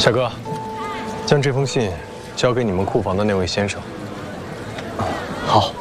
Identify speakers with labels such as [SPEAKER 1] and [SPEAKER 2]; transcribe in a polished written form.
[SPEAKER 1] 小哥，将这封信交给你们库房的那位先生。
[SPEAKER 2] 好。